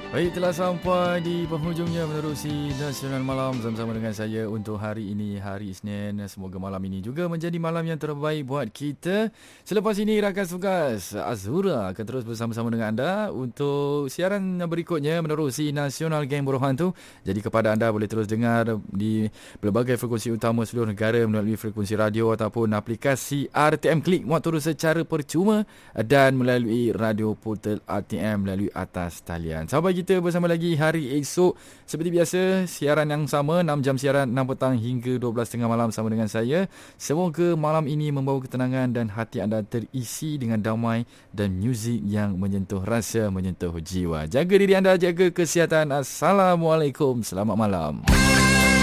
Baik, telah sampai di penghujungnya menerusi Nasional Malam bersama dengan saya untuk hari ini, hari Isnin. Semoga malam ini juga menjadi malam yang terbaik buat kita. Selepas ini, rakan tugas Azura akan terus bersama-sama dengan anda untuk siaran berikutnya menerusi Nasional Geng Buruh Hantu. Jadi kepada anda boleh terus dengar di pelbagai frekuensi utama seluruh negara melalui frekuensi radio ataupun aplikasi RTM Klik muat turun secara percuma dan melalui radio portal RTM melalui atas talian. Sampai kita bersama lagi hari esok seperti biasa, siaran yang sama 6 jam siaran 6 petang hingga 12.30 malam sama dengan saya. Semoga malam ini membawa ketenangan dan hati anda terisi dengan damai dan muzik yang menyentuh rasa, menyentuh jiwa. Jaga diri anda, jaga kesihatan. Assalamualaikum, selamat malam.